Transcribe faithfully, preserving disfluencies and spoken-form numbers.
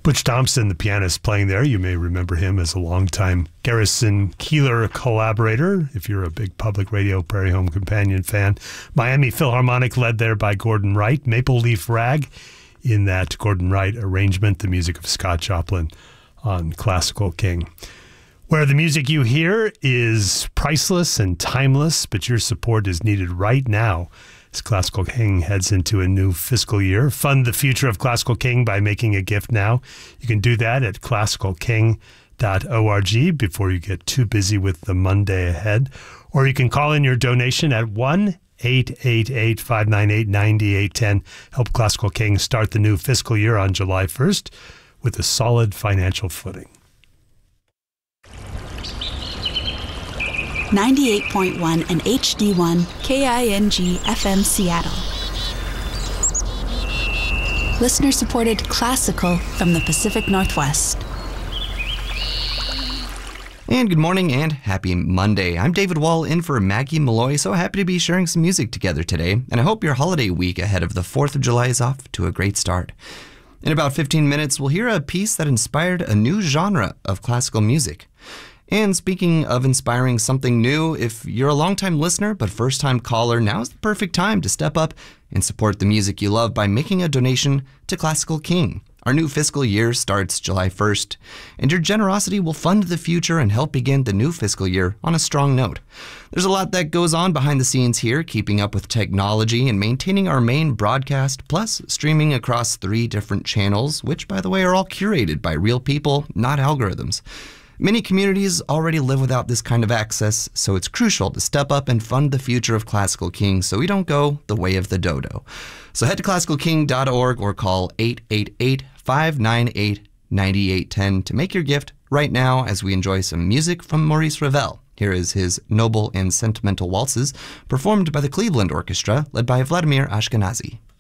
Butch Thompson, the pianist playing there, you may remember him as a longtime Garrison Keillor collaborator, if you're a big public radio Prairie Home Companion fan. Miami Philharmonic, led there by Gordon Wright. Maple Leaf Rag, in that Gordon Wright arrangement, the music of Scott Joplin on Classical King. Where the music you hear is priceless and timeless, but your support is needed right now as Classical King heads into a new fiscal year. Fund the future of Classical King by making a gift now. You can do that at classical king dot org before you get too busy with the Monday ahead. Or you can call in your donation at one eight eight eight, five nine eight, nine eight one zero. Help Classical King start the new fiscal year on July first with a solid financial footing. ninety-eight point one and H D one K I N G F M Seattle. Listener-supported classical from the Pacific Northwest. And good morning and happy Monday. I'm David Wall in for Maggie Malloy, so happy to be sharing some music together today. And I hope your holiday week ahead of the fourth of July is off to a great start. In about fifteen minutes, we'll hear a piece that inspired a new genre of classical music. And speaking of inspiring something new, if you're a longtime listener but first-time caller, now's the perfect time to step up and support the music you love by making a donation to Classical King. Our new fiscal year starts July first, and your generosity will fund the future and help begin the new fiscal year on a strong note. There's a lot that goes on behind the scenes here, keeping up with technology and maintaining our main broadcast, plus streaming across three different channels, which, by the way, are all curated by real people, not algorithms. Many communities already live without this kind of access, so it's crucial to step up and fund the future of Classical King so we don't go the way of the dodo. So head to classical king dot org or call eight eight eight, five nine eight, nine eight one zero to make your gift right now as we enjoy some music from Maurice Ravel. Here is his Noble and Sentimental Waltzes, performed by the Cleveland Orchestra, led by Vladimir Ashkenazy.